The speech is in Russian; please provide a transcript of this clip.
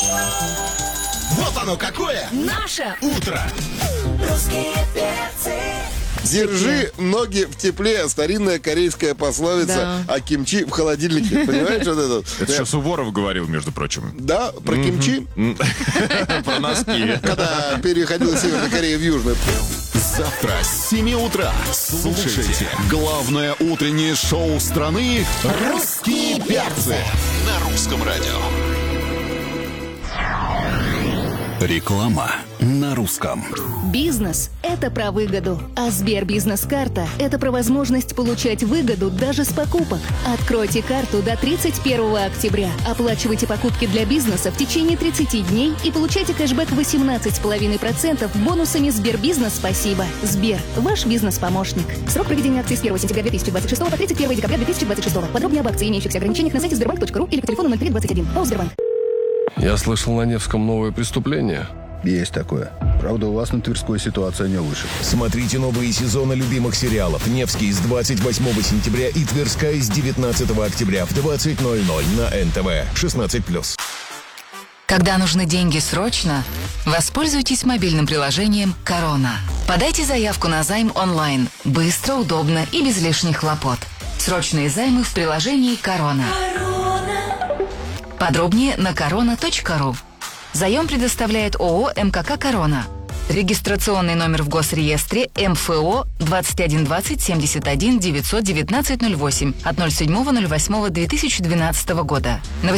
Вот оно какое! Наше утро! Русские перцы. Держи ноги в тепле. Старинная корейская пословица о кимчи в холодильнике. Понимаешь, вот это? Это что Суворов говорил, между прочим. Да, про кимчи. Про носки. Когда переходила Северная Корея в Южную. Завтра с 7 утра слушайте главное утреннее шоу страны «Русские перцы» на русском радио. Реклама на русском. Бизнес – это про выгоду, а Сбербизнес-карта – это про возможность получать выгоду даже с покупок. Откройте карту до 31 октября, оплачивайте покупки для бизнеса в течение 30 дней и получайте кэшбэк 18,5% бонусами Сбербизнес «Спасибо». Сбер – ваш бизнес-помощник. Срок проведения акции с 1 сентября 2026 по 31 декабря 2026. Подробнее об акции и имеющихся ограничениях на сайте sberbank.ru или по телефону 0321. ПАО «Сбербанк». Я слышал, на Невском новое преступление. Есть такое. Правда, у вас на Тверской ситуация не лучше. Смотрите новые сезоны любимых сериалов. «Невский» с 28 сентября и «Тверская» с 19 октября в 20:00 на НТВ. 16+. Когда нужны деньги срочно, воспользуйтесь мобильным приложением «Корона». Подайте заявку на займ онлайн. Быстро, удобно и без лишних хлопот. Срочные займы в приложении «Корона». Подробнее на korona.ru. Заем предоставляет ООО «МКК Корона». Регистрационный номер в Госреестре МФО 2120 71 919 08 от 07.08.2012 года.